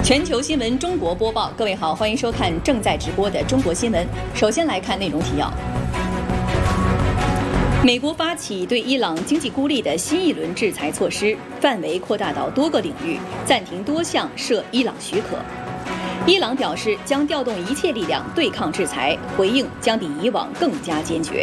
全球新闻中国播报，各位好，欢迎收看正在直播的中国新闻。首先来看内容提要：美国发起对伊朗经济孤立的新一轮制裁措施，范围扩大到多个领域，暂停多项涉伊朗许可。伊朗表示将调动一切力量对抗制裁，回应将比以往更加坚决。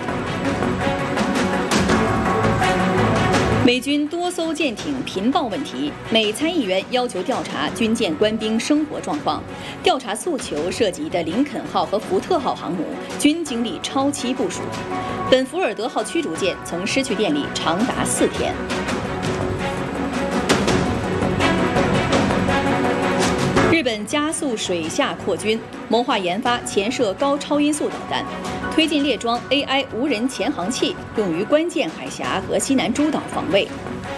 美军多艘舰艇频报问题，美参议员要求调查军舰官兵生活状况。调查诉求涉及的林肯号和福特号航母均经历超期部署。本福尔德号驱逐舰曾失去电力长达4天。日本加速水下扩军，谋划研发潜射高超音速导弹，推进列装 AI 无人潜航器，用于关键海峡和西南诸岛防卫。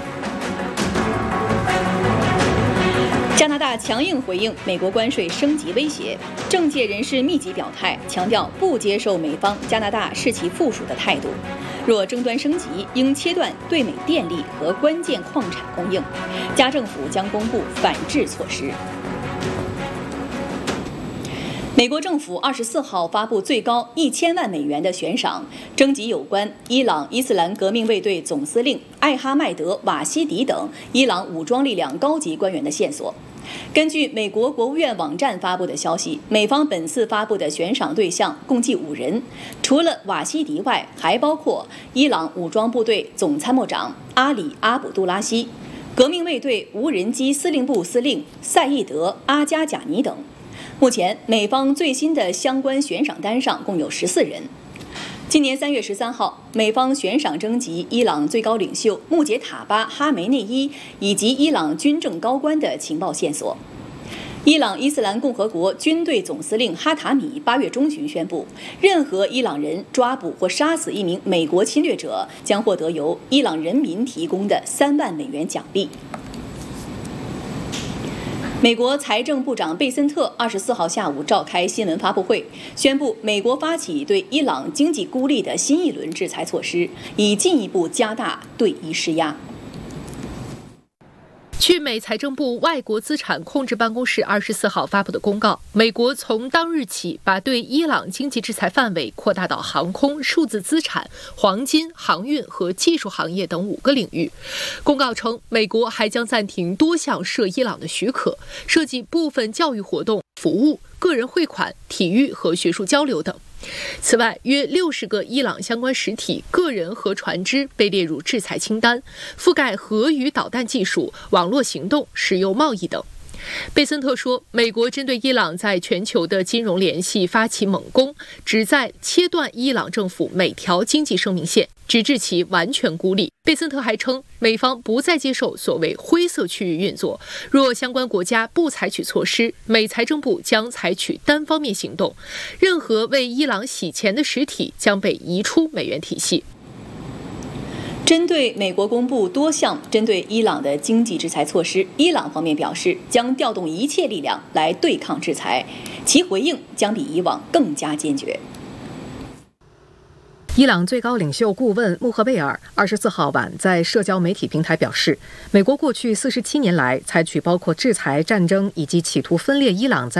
加拿大强硬回应美国关税升级威胁，政界人士密集表态，强调不接受美方加拿大视其附属的态度。若争端升级，应切断对美电力和关键矿产供应。加政府将公布反制措施。美国政府24号发布最高1000万美元的悬赏，征集有关伊朗伊斯兰革命卫队总司令艾哈迈德·瓦西迪等伊朗武装力量高级官员的线索。根据美国国务院网站发布的消息，美方本次发布的悬赏对象共计5人，除了瓦西迪外，还包括伊朗武装部队总参谋长阿里·阿卜杜拉希、革命卫队无人机司令部司令赛义德·阿加贾尼等。目前，美方最新的相关悬赏单上共有14人。今年3月13号，美方悬赏征集伊朗最高领袖穆杰塔巴·哈梅内伊以及伊朗军政高官的情报线索。伊朗伊斯兰共和国军队总司令哈塔米8月中旬宣布，任何伊朗人抓捕或杀死一名美国侵略者，将获得由伊朗人民提供的3万美元奖励。美国财政部长贝森特24号下午召开新闻发布会，宣布美国发起对伊朗经济孤立的新一轮制裁措施，以进一步加大对伊施压。 据美财政部外国资产控制办公室24号发布的公告，美国从当日起把对伊朗经济制裁范围扩大到航空、数字资产、黄金、航运和技术行业等5个领域。公告称，美国还将暂停多项涉伊朗的许可，涉及部分教育活动、服务、个人汇款、体育和学术交流等。此外，约60个伊朗相关实体、个人和船只被列入制裁清单，覆盖核与导弹技术、网络行动、石油贸易等。贝森特说，美国针对伊朗在全球的金融联系发起猛攻，旨在切断伊朗政府每条经济生命线，直至其完全孤立。贝森特还称，美方不再接受所谓灰色区域运作，若相关国家不采取措施，美财政部将采取单方面行动，任何为伊朗洗钱的实体将被移出美元体系。 针对美国公布多项针对伊朗的经济制裁措施，伊朗方面表示将调动一切力量来对抗制裁，其回应将比以往更加坚决。 伊朗最高领袖顾问穆赫贝尔24号晚在社交媒体平台表示，美国过去47年来采取包括制裁、战争以及企图分裂伊朗在